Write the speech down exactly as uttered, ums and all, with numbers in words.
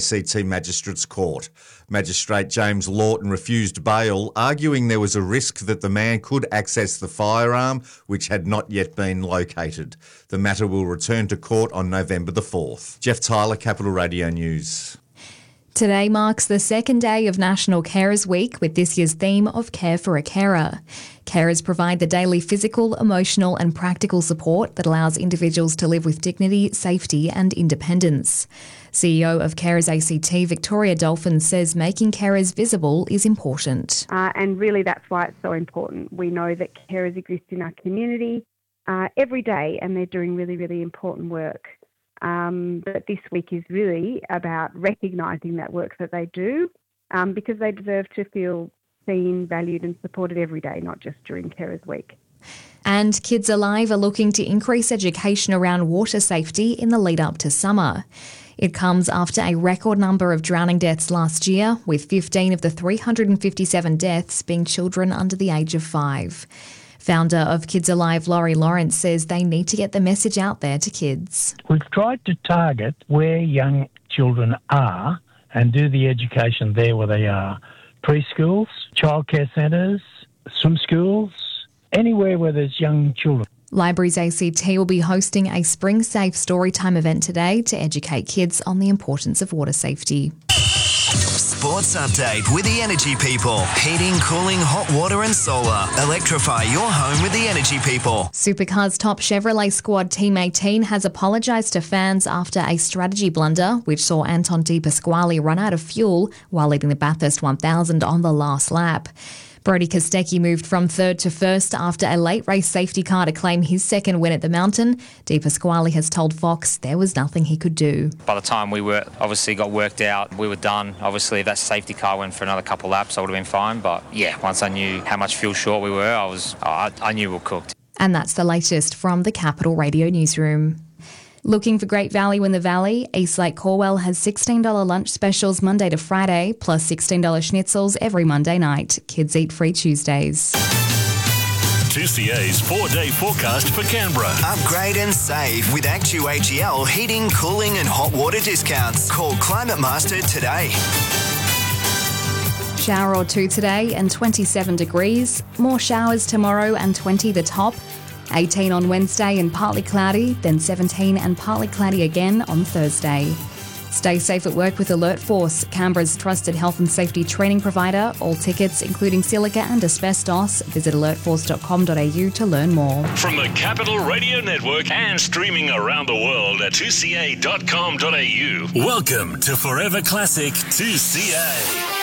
C T Magistrates Court. Magistrate James Lawton refused bail, arguing there was a risk that the man could access the firearm, which had not yet been located. The matter will return to court on November the fourth. Jeff Tyler, Capital Radio News. Today marks the second day of National Carers Week with this year's theme of Care for a Carer. Carers provide the daily physical, emotional and practical support that allows individuals to live with dignity, safety and independence. C E O of Carers A C T, Victoria Dolphin, says making carers visible is important. Uh, and really that's why it's so important. We know that carers exist in our community uh, every day and they're doing really, really important work. Um, but this week is really about recognising that work that they do um, because they deserve to feel seen, valued and supported every day, not just during Carers Week. And Kids Alive are looking to increase education around water safety in the lead up to summer. It comes after a record number of drowning deaths last year, with fifteen of the three hundred fifty-seven deaths being children under the age of five. Founder of Kids Alive, Laurie Lawrence, says they need to get the message out there to kids. We've tried to target where young children are and do the education there where they are. Preschools, childcare centres, swim schools, anywhere where there's young children. Libraries A C T will be hosting a Spring Safe Storytime event today to educate kids on the importance of water safety. Sports update with the Energy People. Heating, cooling, hot water and solar. Electrify your home with the Energy People. Supercars top Chevrolet squad Team eighteen has apologised to fans after a strategy blunder which saw Anton De Pasquale run out of fuel while leading the Bathurst one thousand on the last lap. Brody Kostecki moved from third to first after a late race safety car to claim his second win at the Mountain. De Pasquale has told Fox there was nothing he could do. By the time we were obviously got worked out, we were done. Obviously, if that safety car went for another couple of laps, I would have been fine. But yeah, once I knew how much fuel short we were, I was I, I knew we were cooked. And that's the latest from the Capital Radio Newsroom. Looking for great value in the Valley? Eastlake Corwell has sixteen dollars lunch specials Monday to Friday, plus sixteen dollars schnitzels every Monday night. Kids eat free Tuesdays. two C A's four-day forecast for Canberra. Upgrade and save with Actu A G L heating, cooling and hot water discounts. Call Climate Master today. Shower or two today and twenty-seven degrees. More showers tomorrow and twenty the top. eighteen on Wednesday and partly cloudy, then seventeen and partly cloudy again on Thursday. Stay safe at work with Alert Force, Canberra's trusted health and safety training provider. All tickets, including silica and asbestos, visit alert force dot com dot a u to learn more. From the Capital Radio Network and streaming around the world at two c a dot com dot a u. Welcome to Forever Classic two C A.